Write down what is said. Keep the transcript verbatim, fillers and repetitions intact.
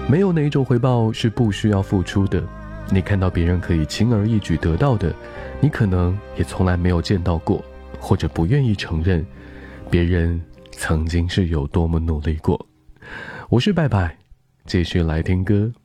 没有哪一种回报是不需要付出的。你看到别人可以轻而易举得到的，你可能也从来没有见到过，或者不愿意承认别人曾经是有多么努力过。我是拜拜，继续来听歌。